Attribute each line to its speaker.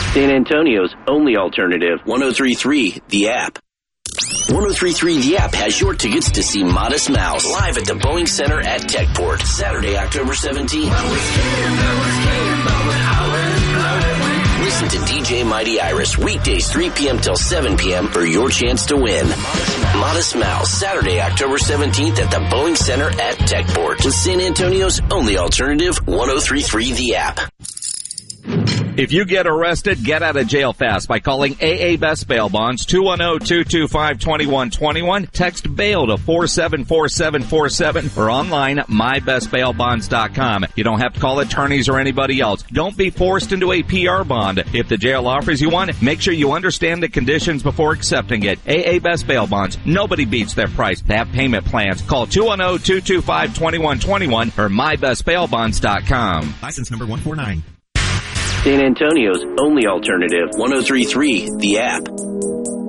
Speaker 1: San Antonio's only alternative. 103.3 The App. 103.3 The App has your tickets to see Modest Mouse live at the Boeing Center at Techport, Saturday, October 17th. Listen to DJ Mighty Iris weekdays 3 p.m. till 7 p.m. for your chance to win. Modest Mouse, Saturday, October 17th at the Boeing Center at Techport with San Antonio's only alternative, 103.3 The App.
Speaker 2: If you get arrested, get out of jail fast by calling AA Best Bail Bonds, 210-225-2121. Text bail to 474747 or online mybestbailbonds.com. You don't have to call attorneys or anybody else. Don't be forced into a PR bond. If the jail offers you one, make sure you understand the conditions before accepting it. AA Best Bail Bonds. Nobody beats their price. They have payment plans. Call 210-225-2121 or mybestbailbonds.com.
Speaker 3: License number 149.
Speaker 1: San Antonio's only alternative. 103.3 The App.